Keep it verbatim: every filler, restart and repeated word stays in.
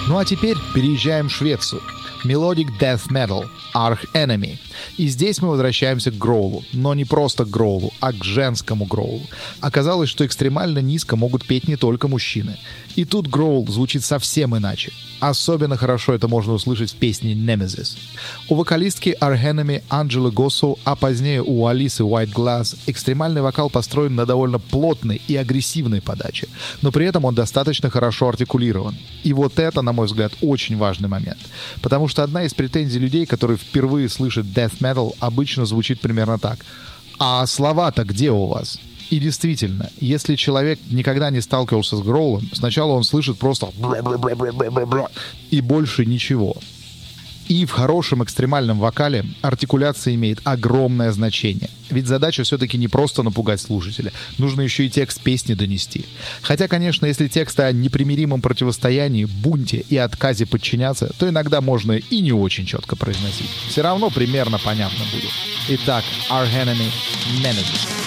Ну а теперь переезжаем в Швецию. Melodic Death Metal, Arch Enemy. И здесь мы возвращаемся к гроулу. Но не просто к гроулу, а к женскому гроулу. Оказалось, что экстремально низко могут петь не только мужчины. И тут гроул звучит совсем иначе. Особенно хорошо это можно услышать в песне Nemesis. У вокалистки Arch Enemy Анджелы Госсу, а позднее у Алисы White Glass, экстремальный вокал построен на довольно плотной и агрессивной подаче. Но при этом он достаточно хорошо артикулирован. И вот это, на мой взгляд, очень важный момент. Потому что одна из претензий людей, которые впервые слышат death metal, обычно звучит примерно так. А слова-то где у вас? И действительно, если человек никогда не сталкивался с гроулом, сначала он слышит просто и больше ничего. И в хорошем экстремальном вокале артикуляция имеет огромное значение. Ведь задача все-таки не просто напугать слушателя, нужно еще и текст песни донести. Хотя, конечно, если текст о непримиримом противостоянии, бунте и отказе подчиняться, то иногда можно и не очень четко произносить. Все равно примерно понятно будет. Итак, Arch Enemy Nemesis.